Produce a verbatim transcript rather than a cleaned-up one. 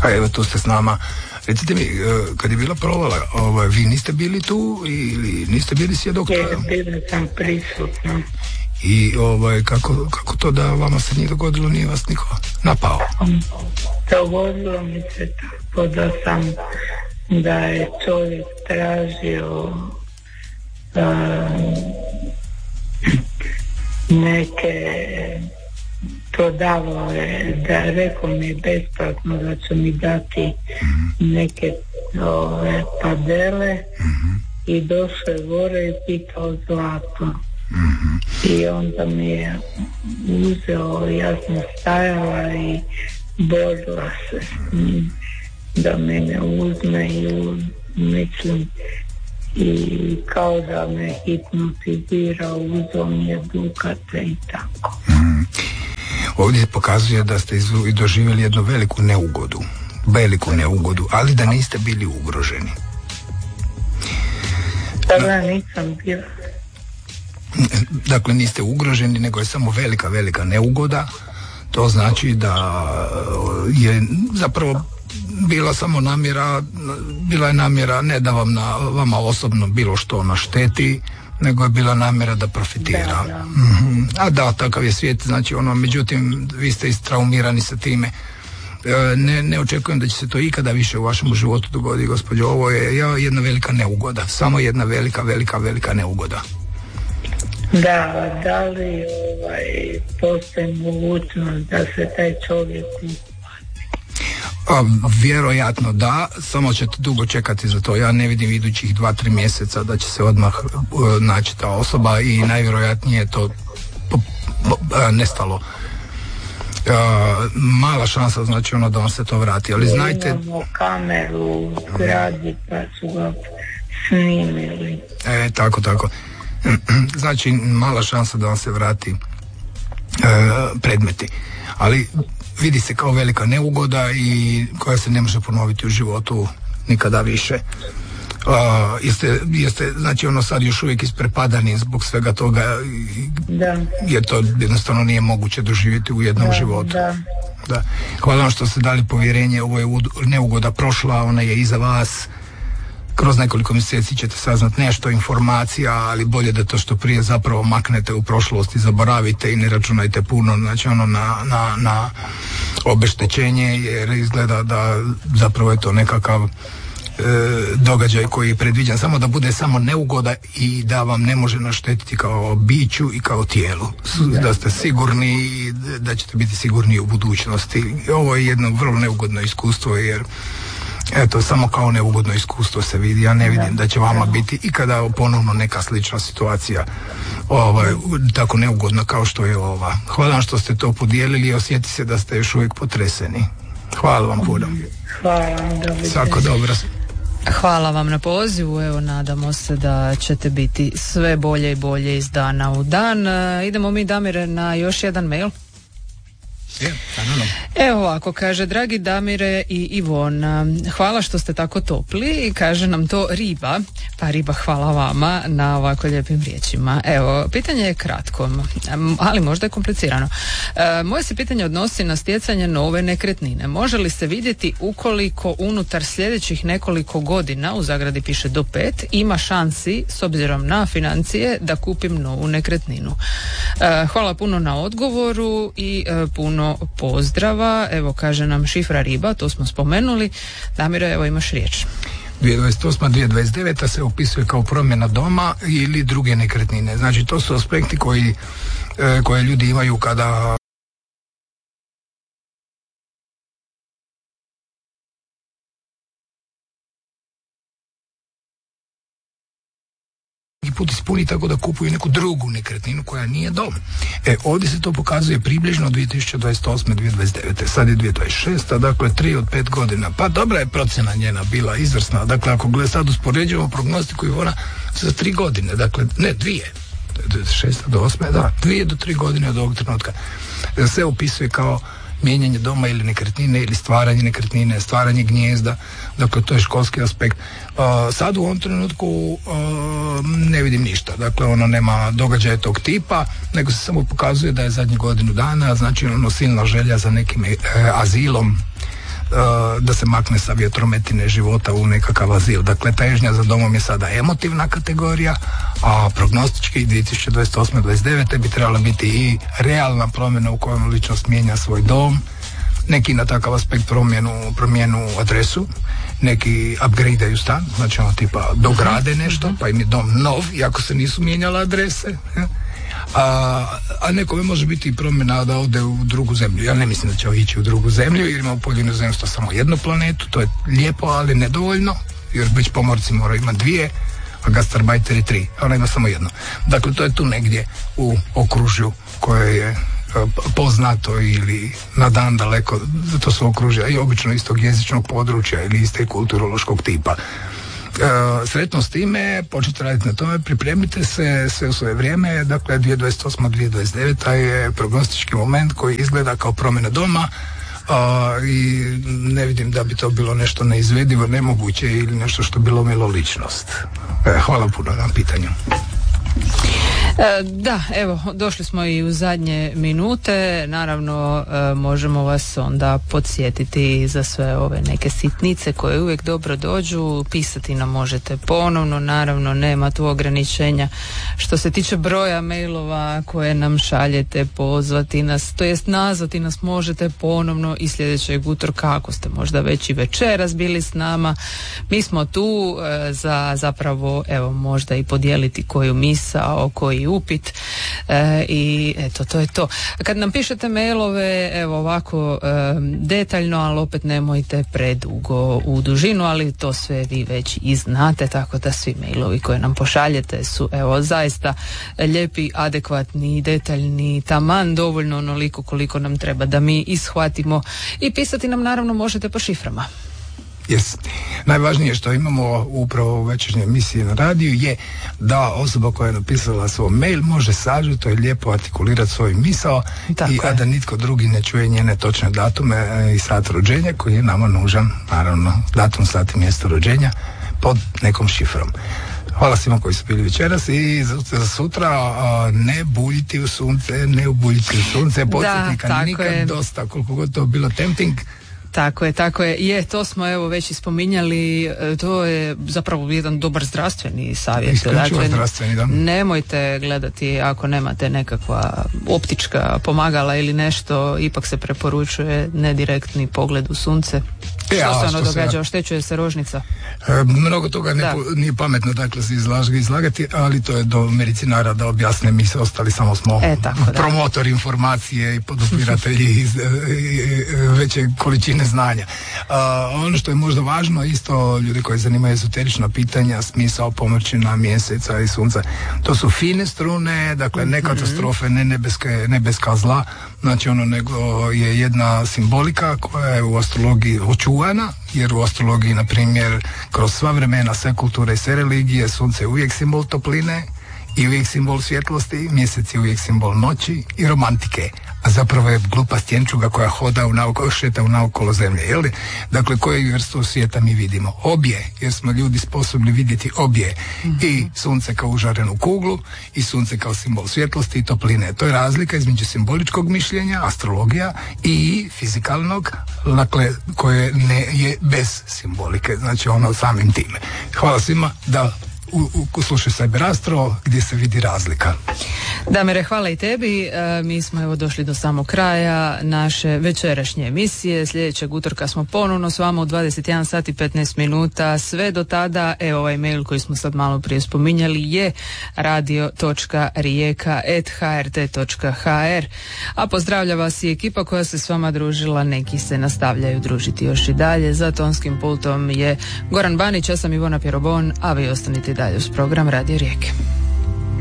A evo tu ste s nama. Recite mi, kad je bila provala, ovaj, vi niste bili tu ili niste bili svjedok? Je, bila sam prisutna. I ovaj, kako, kako to da vama se nije dogodilo, nije vas niko napao? Dogodilo mi se tako da sam, da je čovjek tražio um, neke, prodavao je, da rekao mi besplatno da će mi dati mm-hmm. neke ove, padele mm-hmm. i došao je gore i pitao zlato. Mm-hmm. I onda mi je uzeo, ja sam stajala i borila se s njim da me ne uzme i mislim i kao da me hipnotizira, uzeo mi je dukate i tako. Mm-hmm. Ovdje se pokazuje da ste izvu, doživjeli jednu veliku neugodu, veliku neugodu, ali da niste bili ugroženi. Tada nisam bila. Dakle, niste ugroženi, nego je samo velika, velika neugoda. To znači da je zapravo bila samo namjera, bila je namjera ne da vam na, vama osobno bilo što našteti, nego je bila namjera da profitira. Da, da. Mm-hmm. A da, takav je svijet, znači ono, međutim, vi ste istraumirani sa time. E, ne, ne očekujem da će se to ikada više u vašem životu dogoditi, gospođo. Ovo je jedna velika neugoda, samo jedna velika, velika, velika neugoda. Da, da li ovaj, postoji mogućnost da se taj čovjek A, vjerojatno da, samo ćete dugo čekati za to. Ja ne vidim idućih dva, tri mjeseca da će se odmah uh, naći ta osoba i najvjerojatnije je to po, po, uh, nestalo. Uh, mala šansa, znači ono da vam se to vrati, ali znajte... Imamo kameru u zgradi pa su ga snimili. E, tako, tako. Znači, mala šansa da vam se vrati uh, predmeti. Ali vidi se kao velika neugoda i koja se ne može ponoviti u životu nikada više. Uh, jeste, jeste, znači ono sad još uvijek isprepadani zbog svega toga, da. Jer to jednostavno nije moguće doživjeti u jednom da, životu. Da. Da. Hvala vam što ste dali povjerenje, ovo je neugoda prošla, ona je iza vas. Kroz nekoliko mjeseci ćete saznat nešto informacija, ali bolje da to što prije zapravo maknete u prošlost i zaboravite i ne računajte puno, znači ono na, na, na obeštećenje, jer izgleda da zapravo je to nekakav e, događaj koji je predviđen samo da bude samo neugoda i da vam ne može naštetiti kao biću i kao tijelu. Da, da ste sigurni i da ćete biti sigurni u budućnosti. Ovo je jedno vrlo neugodno iskustvo, jer eto, samo kao neugodno iskustvo se vidi. Ja ne vidim da će vama biti ikada ponovno neka slična situacija ovaj, tako neugodna kao što je ova. Hvala vam što ste to podijelili i osjeti se da ste još uvijek potreseni. Hvala vam puno. Hvala vam, dobro. Svako dobro. Hvala vam na pozivu, evo nadamo se da ćete biti sve bolje i bolje iz dana u dan. E, idemo mi, Damire, na još jedan mail. Je, Evo ovako, kaže: dragi Damire i Ivona, hvala što ste tako topli, i kaže nam to Riba. Pa Riba, hvala vama na ovako lijepim riječima. Evo, pitanje je kratko, ali možda je komplicirano. E, moje se pitanje odnosi na stjecanje nove nekretnine. Može li se vidjeti ukoliko unutar sljedećih nekoliko godina, u zagradi piše do pet, ima šansi s obzirom na financije da kupim novu nekretninu? E, hvala puno na odgovoru i e, puno pozdrava. Evo, kaže nam šifra Riba, to smo spomenuli. Damire, evo imaš riječ. dvije tisuće dvadeset osma dvije tisuće dvadeset deveta se opisuje kao promjena doma ili druge nekretnine. Znači, to su aspekti koji, e, koje ljudi imaju kada put ispuni tako da kupuju neku drugu nekretninu koja nije dom. E, ovdje se to pokazuje približno dvije tisuće dvadeset osme dvije tisuće dvadeset devete. Sad je dvije tisuće dvadeset šesta, dakle tri od pet godina. Pa dobra je procjena njena bila, izvrsna. Dakle, ako gleda sad uspoređujemo prognostiku Ivona za tri godine, dakle, ne dvije, šesta do osme, da, dvije do tri godine od ovog trenutka. Se opisuje kao mijenjanje doma ili nekretnine ili stvaranje nekretnine, stvaranje gnijezda, dakle to je školski aspekt. Uh, sad u ovom trenutku uh, ne vidim ništa, dakle ono nema događaja tog tipa, nego se samo pokazuje da je zadnjih godinu dana, znači ono silna želja za nekim eh, azilom, da se makne sa vjetrometine života u nekakav azil. Dakle, težnja za domom je sada emotivna kategorija, a prognostički dvije tisuće dvadeset osme dvadeset devete bi trebala biti i realna promjena u kojoj ličnost mijenja svoj dom, neki na takav aspekt promjenu, promjenu adresu, neki upgradeaju stan, znači ono tipa dograde nešto, pa im je dom nov, iako se nisu mijenjale adrese. A, a nekome može biti promjena da ode u drugu zemlju. Ja ne mislim da će ići u drugu zemlju, jer ima u polju inozemstva samo jednu planetu, to je lijepo, ali nedovoljno, jer već pomorci moraju imati dvije, a gastarbajteri tri, a ona ima samo jedno. Dakle, to je tu negdje u okružju koje je poznato ili na dan daleko, to su okružja i obično istog jezičnog područja ili iste kulturološkog tipa. E, sretno s time, počnite raditi na tome, pripremite se sve u svoje vrijeme. Dakle, dvije tisuće dvadeset osma dvije tisuće dvadeset deveta je prognostički moment koji izgleda kao promjena doma, a, i ne vidim da bi to bilo nešto neizvedivo, nemoguće ili nešto što bi lomilo ličnost. E, hvala puno na pitanju. E, da, evo, došli smo i u zadnje minute. Naravno, e, možemo vas onda podsjetiti za sve ove neke sitnice koje uvijek dobro dođu. Pisati nam možete ponovno, naravno nema tu ograničenja što se tiče broja mailova koje nam šaljete, pozvati nas, to jest nazvati nas možete ponovno i sljedećeg utorka ako ste možda već i večeras bili s nama. Mi smo tu e, za zapravo, evo, možda i podijeliti koju misao, koji upit, e, i eto, to je to. Kad nam pišete mailove, evo ovako e, detaljno, ali opet nemojte predugo u dužinu, ali to sve vi već i znate, tako da svi mailovi koje nam pošaljete su, evo, zaista lijepi, adekvatni, detaljni, taman dovoljno onoliko koliko nam treba da mi ishvatimo, i pisati nam naravno možete po šiframa. Yes. Najvažnije što imamo upravo u večernjoj emisiji na radiju je da osoba koja je napisala svoj mail može sažeto i lijepo artikulirati svoj misao, i, a da nitko drugi ne čuje njene točne datume i sat rođenja koji je nama nužan, naravno datum, sat i mjesto rođenja pod nekom šifrom. Hvala svima koji su bili večeras, i za sutra a, ne buljiti u sunce, ne ubuljiti u sunce, podsjetnika nikad je dosta, koliko god to bilo tempting. Tako je, tako je. Je, to smo evo već i spominjali, to je zapravo jedan dobar zdravstveni savjet. Isključivo dakle, zdravstveni, da. Nemojte gledati ako nemate nekakva optička pomagala ili nešto, ipak se preporučuje nedirektni pogled u sunce. E, što se ono događa? Oštećuje se rožnica? E, mnogo toga ne, nije pametno, dakle, se izlažga, izlagati, ali to je do medicinara da objasne, mi se ostali samo smo e, tako, promotori informacije i podupiratelji iz veće količine znanja. Uh, ono što je možda važno, isto ljudi koji zanimaju ezoterična pitanja, smisao pomrčina, mjeseca i sunca, to su fine strune, dakle ne katastrofe, ne nebeske, nebeska zla, znači ono nego je jedna simbolika koja je u astrologiji očuvana, jer u astrologiji, na primjer, kroz sva vremena, sve kulture i sve religije, sunce je uvijek simbol topline i uvijek simbol svjetlosti, mjesec je uvijek simbol noći i romantike, a zapravo je glupa stjenčuga koja hoda u naokolo, šeta u naokolo zemlje, jel? Dakle, koju vrstu svijeta mi vidimo? Obje, jer smo ljudi sposobni vidjeti obje. Mm-hmm. I sunce kao užarenu kuglu, i sunce kao simbol svjetlosti i topline. To je razlika između simboličkog mišljenja, astrologija, i fizikalnog, dakle, koje ne je bez simbolike, znači ono samim time. Hvala svima, da U, u slušaj Cyber Astro gdje se vidi razlika. Damire, hvala i tebi. E, mi smo evo došli do samog kraja naše večerašnje emisije. Sljedećeg utorka smo ponovno s vama u dvadeset jedan sat i petnaest minuta. Sve do tada, evo ovaj mail koji smo sad malo prije spominjali je radio točka rijeka at h r t točka h r. A pozdravlja vas i ekipa koja se s vama družila, neki se nastavljaju družiti još i dalje. Za tonskim pultom je Goran Banić, ja sam Ivona Pjerobon, a vi ostanite dalje uz program Radio Rijeke.